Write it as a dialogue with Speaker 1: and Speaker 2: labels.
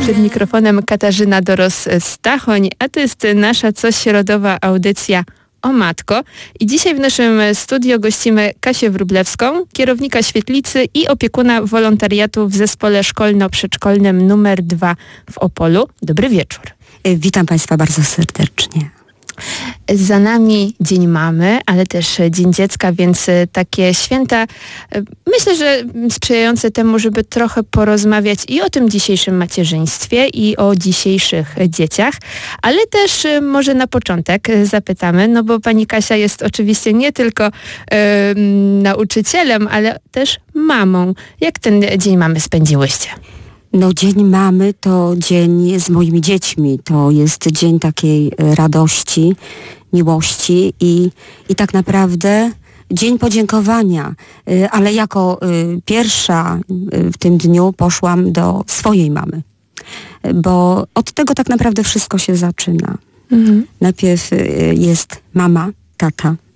Speaker 1: Przed mikrofonem Katarzyna Doros-Stachoń, a to jest nasza cośrodowa audycja O Matko. I dzisiaj w naszym studio gościmy Kasię Wróblewską, kierownika świetlicy i opiekuna wolontariatu w zespole szkolno-przedszkolnym numer 2 w Opolu. Dobry wieczór.
Speaker 2: Witam Państwa bardzo serdecznie.
Speaker 1: Za nami Dzień Mamy, ale też Dzień Dziecka, więc takie święta, myślę, że sprzyjające temu, żeby trochę porozmawiać i o tym dzisiejszym macierzyństwie i o dzisiejszych dzieciach, ale też może na początek zapytamy, no bo pani Kasia jest oczywiście nie tylko nauczycielem, ale też mamą. Jak ten Dzień Mamy spędziłyście?
Speaker 2: No, Dzień Mamy to dzień z moimi dziećmi. To jest dzień takiej radości, miłości i tak naprawdę dzień podziękowania. Ale jako pierwsza w tym dniu poszłam do swojej mamy. Bo od tego tak naprawdę wszystko się zaczyna. Najpierw jest mama, tata,